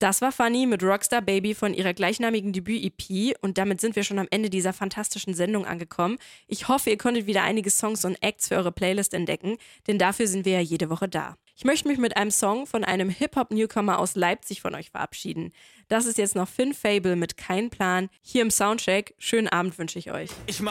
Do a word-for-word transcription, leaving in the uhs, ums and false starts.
Das war Fanny mit Rockstar Baby von ihrer gleichnamigen Debüt-E P und damit sind wir schon am Ende dieser fantastischen Sendung angekommen. Ich hoffe, ihr konntet wieder einige Songs und Acts für eure Playlist entdecken, denn dafür sind wir ja jede Woche da. Ich möchte mich mit einem Song von einem Hip-Hop-Newcomer aus Leipzig von euch verabschieden. Das ist jetzt noch Finn Fable mit Kein Plan. Hier im Soundcheck. Schönen Abend wünsche ich euch. Ich mach